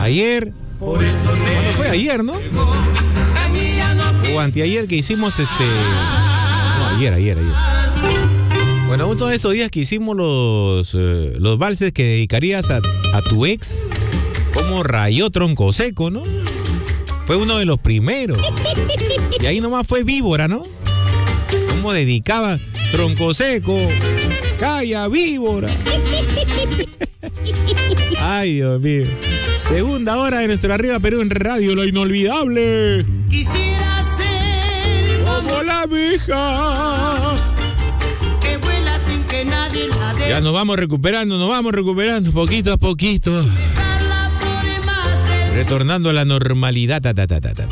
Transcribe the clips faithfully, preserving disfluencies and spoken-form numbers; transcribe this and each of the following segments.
Ayer, ¿cuándo fue? Ayer, ¿no? O anteayer que hicimos este... No, ayer, ayer, ayer. Bueno, uno de esos días que hicimos los, eh, los valses que dedicarías a, a tu ex, como rayó Tronco Seco, ¿no? Fue uno de los primeros. Y ahí nomás fue Víbora, ¿no? Como dedicaba Tronco Seco, calla Víbora. Ay, Dios mío. Segunda hora de nuestro Arriba Perú en Radio, lo inolvidable. Quisiera ser como la abeja que vuela sin que nadie la dé. Ya nos vamos recuperando, nos vamos recuperando poquito a poquito. Retornando a la normalidad. Ta, ta, ta, ta, ta.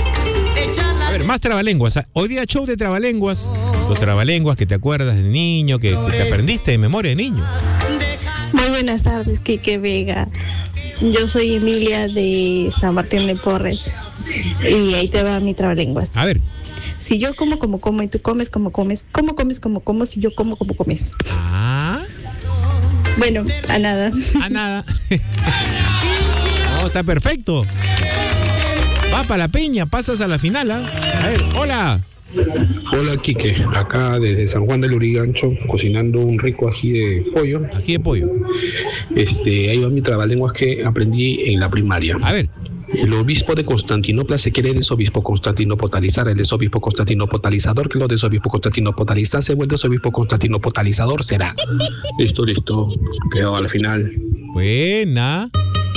A ver, más trabalenguas. Hoy día show de trabalenguas. Los trabalenguas que te acuerdas de niño, que, que te aprendiste de memoria de niño. Muy buenas tardes, Quique Vega. Yo soy Emilia de San Martín de Porres. Y ahí te va mi trabalenguas. A ver. Si yo como, como, como, y tú comes, como, comes. ¿Cómo comes, como, como, si yo como, como, comes? Ah. Bueno, a nada. A nada. No, está perfecto. Va para la peña, pasas a la final, ¿ah? A ver, hola. Hola, Quique, acá desde San Juan del Urigancho, cocinando un rico ají de pollo. Ají de pollo. Este, ahí va mi trabalenguas que aprendí en la primaria. A ver. El obispo de Constantinopla se quiere desobispo constantinopotalizar, el desobispo constantinopotalizador, que lo desobispo constantinopotalizar se vuelve desobispo constantinopotalizador será. Listo, listo, quedó al final. Buena.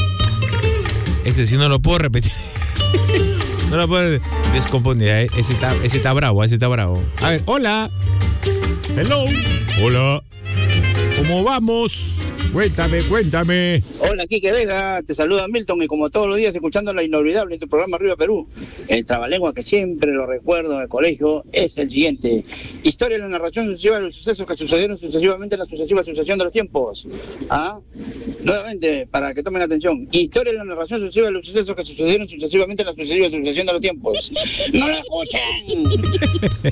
Ese sí no lo puedo repetir. No lo puedo descomponer. Ese está, ese está bravo, ese está bravo. A ver, hola. Hello. Hola. ¿Cómo vamos? Cuéntame, cuéntame. Hola, Quique Vega, te saluda Milton y como todos los días escuchando La Inolvidable en tu programa Arriba Perú. El trabalengua que siempre lo recuerdo en el colegio es el siguiente. Historia de la narración sucesiva de los sucesos que sucedieron sucesivamente en la sucesiva sucesión de los tiempos. ¿Ah? Nuevamente, para que tomen atención. Historia de la narración sucesiva de los sucesos que sucedieron sucesivamente en la sucesiva sucesión de los tiempos. ¡No lo escuchen!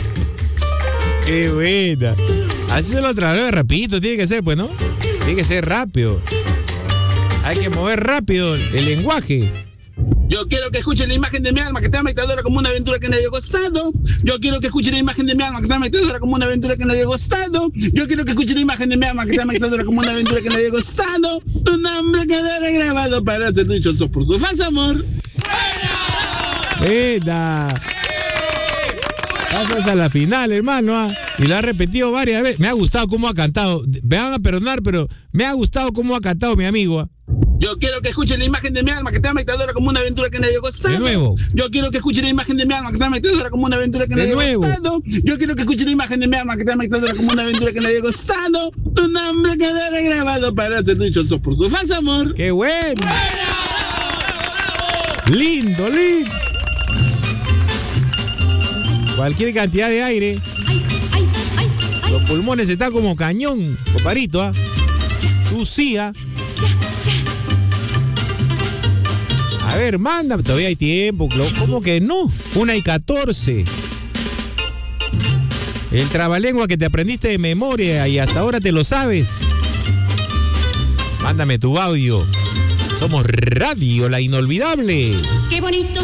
Qué buena. Así se lo traslado rapidito, tiene que ser, pues, ¿no? Tiene que ser rápido. Hay que mover rápido el lenguaje. Yo quiero que escuchen la imagen de mi alma que te ama y te adora como una aventura que nadie ha costado. Yo quiero que escuchen la imagen de mi alma que te ama y te adora como una aventura que nadie ha costado. Yo quiero que escuchen la imagen de mi alma que te ama y te adora como una aventura que nadie ha costado. Tu nombre quedará grabado para ser dichosos por tu falso amor. ¡Buena! Pasas a la final, hermano, ¿ah? Y lo ha repetido varias veces. Me ha gustado cómo ha cantado. Me van a perdonar, pero me ha gustado cómo ha cantado mi amigo, ¿ah? Yo quiero que escuchen la imagen de mi alma que te ama y te adora como una aventura que nadie ha costado. De nuevo. Yo quiero que escuchen la imagen de mi alma que te ama y te adora como una aventura que nadie ha costado. Yo quiero que escuchen la imagen de mi alma que te ama y te adora como una aventura que nadie ha costado. Tu nombre quedará grabado para ser dichosos por tu falso amor. ¡Qué bueno! ¡Lindo, lindo! Cualquier cantidad de aire. Los pulmones están como cañón, comparito, ¿ah? Tú sí, ¿ah? A ver, manda, todavía hay tiempo. ¿Cómo que no? Una y catorce. El trabalengua que te aprendiste de memoria y hasta ahora te lo sabes. Mándame tu audio. Somos Radio La Inolvidable. Qué bonito.